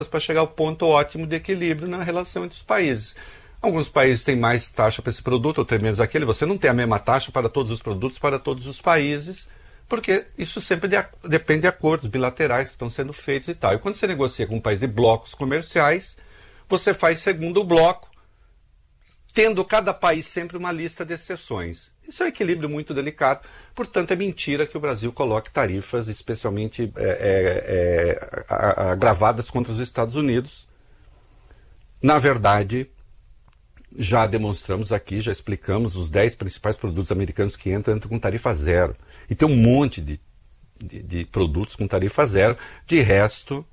para chegar ao ponto ótimo de equilíbrio na relação entre os países. Alguns países têm mais taxa para esse produto, outros têm menos aquele. Você não tem a mesma taxa para todos os produtos, para todos os países, porque isso sempre depende de acordos bilaterais que estão sendo feitos e tal. E quando você negocia com um país de blocos comerciais, você faz segundo bloco, tendo cada país sempre uma lista de exceções. Isso é um equilíbrio muito delicado. Portanto, é mentira que o Brasil coloque tarifas especialmente agravadas contra os Estados Unidos. Na verdade, já demonstramos aqui, já explicamos os 10 principais produtos americanos que entram com tarifa zero. E tem um monte de produtos com tarifa zero. De resto,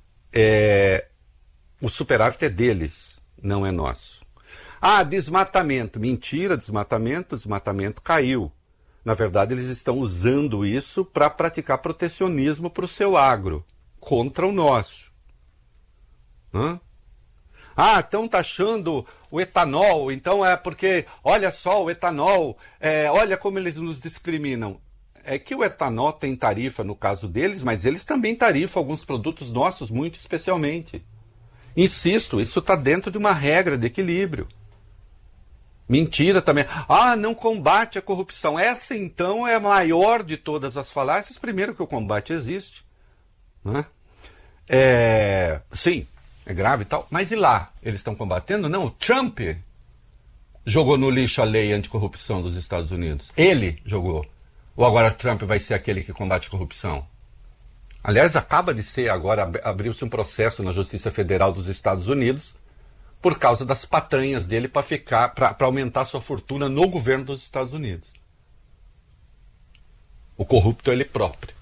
o superávit é deles, não é nosso. Ah, desmatamento. Mentira, desmatamento caiu. Na verdade, eles estão usando isso para praticar protecionismo para o seu agro, contra o nosso. Ah, estão taxando o etanol, então é porque, olha só, o etanol, olha como eles nos discriminam. É que o etanol tem tarifa no caso deles, mas eles também tarifam alguns produtos nossos, muito especialmente. Insisto, isso está dentro de uma regra de equilíbrio. Mentira também. Ah, não combate a corrupção. Essa, então, é a maior de todas as falácias. Primeiro que o combate existe. Né? Sim, é grave e tal. Mas e lá? Eles estão combatendo? Não, o Trump jogou no lixo a lei anticorrupção dos Estados Unidos. Ele jogou. Ou agora Trump vai ser aquele que combate a corrupção? Aliás, acaba de ser agora, abriu-se um processo na Justiça Federal dos Estados Unidos por causa das patanhas dele para aumentar sua fortuna no governo dos Estados Unidos. O corrupto é ele próprio.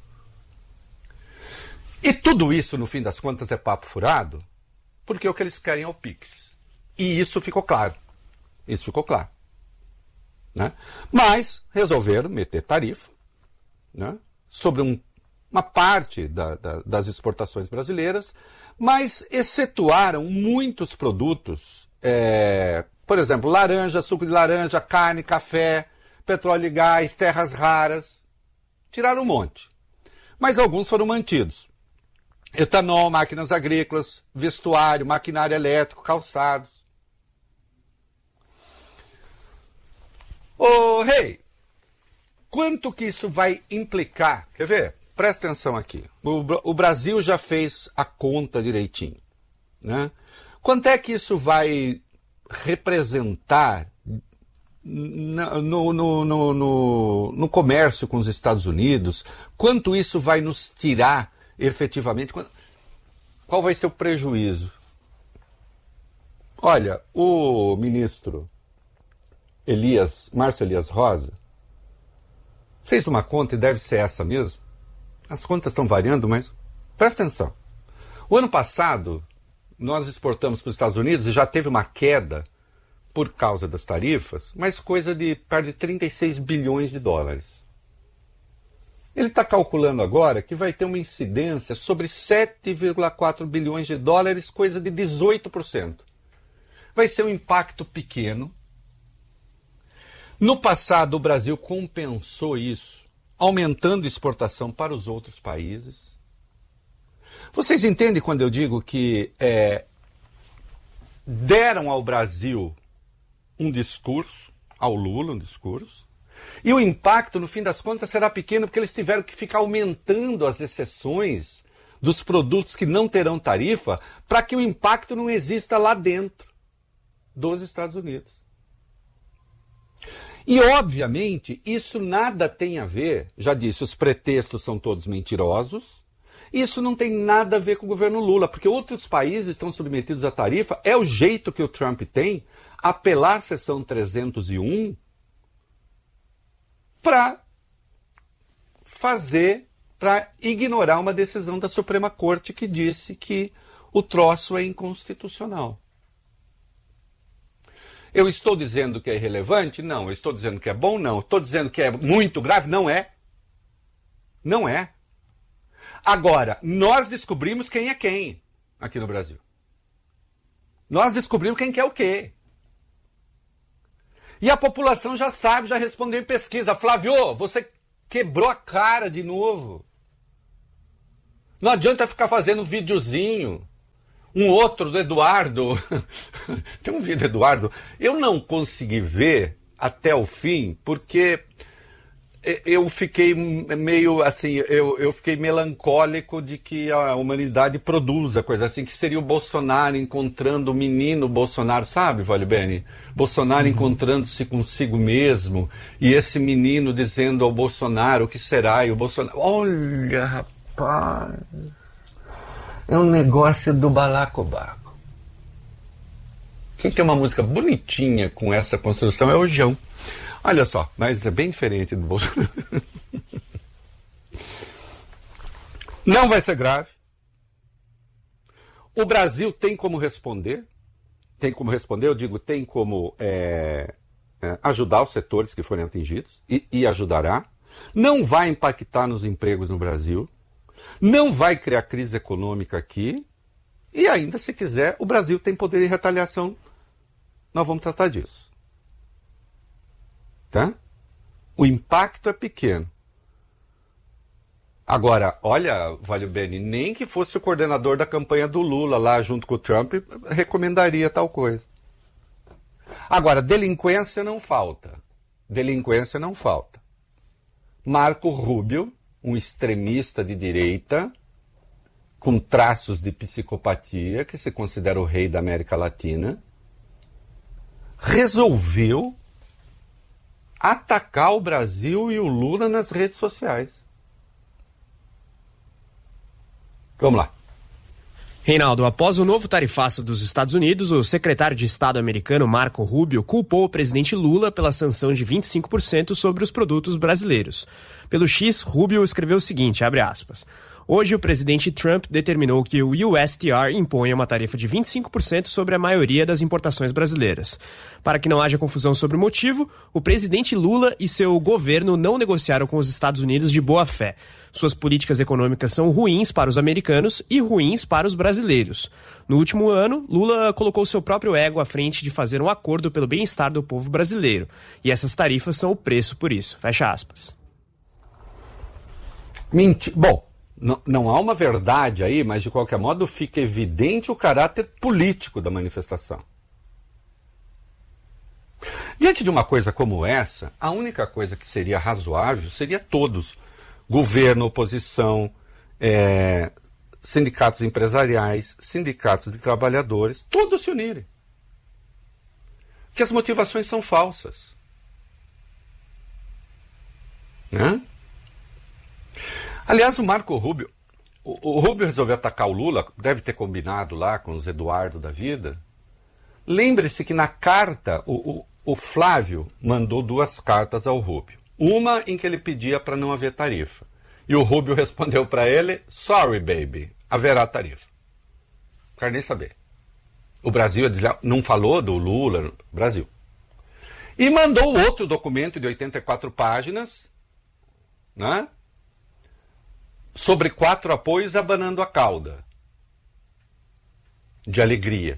E tudo isso, no fim das contas, é papo furado, porque o que eles querem é o PIX. E isso ficou claro. Isso ficou claro. Né? Mas resolveram meter tarifa, né, sobre uma parte das exportações brasileiras, mas excetuaram muitos produtos, por exemplo, laranja, suco de laranja, carne, café, petróleo e gás, terras raras. Tiraram um monte. Mas alguns foram mantidos. Etanol, máquinas agrícolas, vestuário, maquinário elétrico, calçados. Ô, Rei, quanto que isso vai implicar? Quer ver? Presta atenção aqui. O Brasil já fez a conta direitinho. Né? Quanto é que isso vai representar no comércio com os Estados Unidos? Quanto isso vai nos tirar efetivamente? Qual vai ser o prejuízo? Olha, o ministro Márcio Elias Rosa fez uma conta, e deve ser essa mesmo. As contas estão variando, mas presta atenção. O ano passado, nós exportamos para os Estados Unidos e já teve uma queda por causa das tarifas, mas coisa de perto de 36 bilhões de dólares. Ele está calculando agora que vai ter uma incidência sobre 7,4 bilhões de dólares, coisa de 18%. Vai ser um impacto pequeno. No passado, o Brasil compensou isso, aumentando exportação para os outros países. Vocês entendem quando eu digo que deram ao Brasil um discurso, ao Lula um discurso, e o impacto, no fim das contas, será pequeno porque eles tiveram que ficar aumentando as exceções dos produtos que não terão tarifa para que o impacto não exista lá dentro dos Estados Unidos. E, obviamente, isso nada tem a ver, já disse, os pretextos são todos mentirosos, isso não tem nada a ver com o governo Lula, porque outros países estão submetidos à tarifa, é o jeito que o Trump tem, apelar à seção 301 para ignorar uma decisão da Suprema Corte que disse que o troço é inconstitucional. Eu estou dizendo que é irrelevante? Não. Eu estou dizendo que é bom? Não. Estou dizendo que é muito grave? Não é. Não é. Agora, nós descobrimos quem é quem aqui no Brasil. Nós descobrimos quem quer o quê. E a população já sabe, já respondeu em pesquisa. Flávio, você quebrou a cara de novo. Não adianta ficar fazendo videozinho Um outro do Eduardo, tem um vídeo do Eduardo, eu não consegui ver até o fim, porque eu fiquei meio assim, eu fiquei melancólico de que a humanidade produza coisa assim, que seria o Bolsonaro encontrando o menino Bolsonaro, sabe, Vale Bene? Bolsonaro encontrando-se consigo mesmo, e esse menino dizendo ao Bolsonaro o que será, e o Bolsonaro, olha, rapaz, é um negócio do balacobaco. Quem tem uma música bonitinha com essa construção é o João. Olha só, mas é bem diferente do Bolsonaro. Não vai ser grave. O Brasil tem como responder. Tem como responder, eu digo, tem como ajudar os setores que forem atingidos, e ajudará. Não vai impactar nos empregos no Brasil. Não vai criar crise econômica aqui. E ainda, se quiser, o Brasil tem poder de retaliação. Nós vamos tratar disso. Tá? O impacto é pequeno. Agora, olha, Vale Bene, nem que fosse o coordenador da campanha do Lula lá junto com o Trump, recomendaria tal coisa. Agora, delinquência não falta. Delinquência não falta. Marco Rubio, um extremista de direita, com traços de psicopatia, que se considera o rei da América Latina, resolveu atacar o Brasil e o Lula nas redes sociais. Vamos lá. Reinaldo, após o novo tarifaço dos Estados Unidos, o secretário de Estado americano Marco Rubio culpou o presidente Lula pela sanção de 25% sobre os produtos brasileiros. Pelo X, Rubio escreveu o seguinte, abre aspas, hoje o presidente Trump determinou que o USTR imponha uma tarifa de 25% sobre a maioria das importações brasileiras. Para que não haja confusão sobre o motivo, o presidente Lula e seu governo não negociaram com os Estados Unidos de boa fé. Suas políticas econômicas são ruins para os americanos e ruins para os brasileiros. No último ano, Lula colocou seu próprio ego à frente de fazer um acordo pelo bem-estar do povo brasileiro. E essas tarifas são o preço por isso. Fecha aspas. Bom, não há uma verdade aí, mas de qualquer modo fica evidente o caráter político da manifestação. Diante de uma coisa como essa, a única coisa que seria razoável seria todos, governo, oposição, sindicatos empresariais, sindicatos de trabalhadores, todos se unirem. Que as motivações são falsas. Né? Aliás, o Marco Rubio, o Rubio resolveu atacar o Lula, deve ter combinado lá com os Eduardo da vida. Lembre-se que na carta, o Flávio mandou 2 cartas ao Rubio. Uma em que ele pedia para não haver tarifa. E o Rubio respondeu para ele, sorry baby, haverá tarifa. Não quero nem saber. O Brasil não falou do Lula, Brasil. E mandou outro documento de 84 páginas, né? Sobre 4 apoios abanando a cauda. De alegria.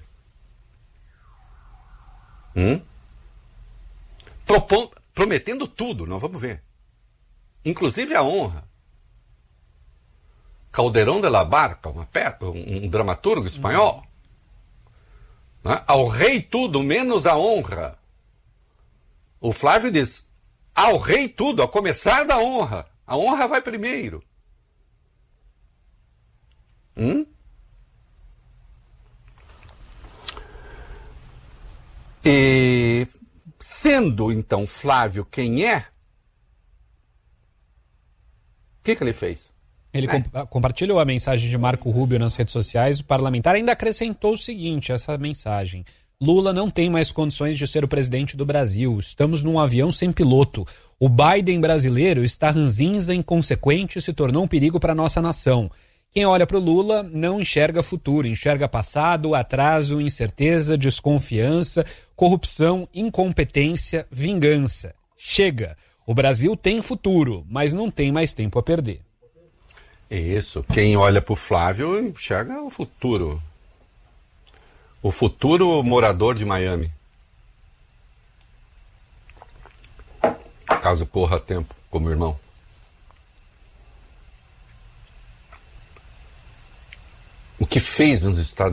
Prometendo tudo, nós vamos ver. Inclusive a honra. Calderón de la Barca, um dramaturgo espanhol. Né? Ao rei tudo, menos a honra. O Flávio diz, ao rei tudo, a começar da honra. A honra vai primeiro. E sendo então Flávio quem é, o que ele fez? Ele compartilhou a mensagem de Marco Rubio nas redes sociais. O parlamentar ainda acrescentou o seguinte, essa mensagem. Lula não tem mais condições de ser o presidente do Brasil. Estamos num avião sem piloto. O Biden brasileiro está ranzinza, inconsequente e se tornou um perigo para a nossa nação. Quem olha para o Lula não enxerga futuro, enxerga passado, atraso, incerteza, desconfiança, corrupção, incompetência, vingança. Chega! O Brasil tem futuro, mas não tem mais tempo a perder. Isso. Quem olha para o Flávio enxerga o futuro. O futuro morador de Miami. Caso corra tempo, como irmão. O que fez nos Estados